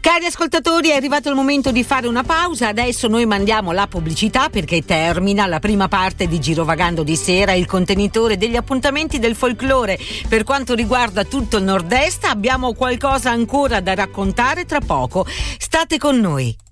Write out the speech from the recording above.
Cari ascoltatori, è arrivato il momento di fare una pausa. Adesso noi mandiamo la pubblicità perché termina la prima parte di Girovagando di sera, il contenitore degli appuntamenti del folklore. Per quanto riguarda tutto il nord-est abbiamo qualcosa ancora da raccontare tra poco. State con noi.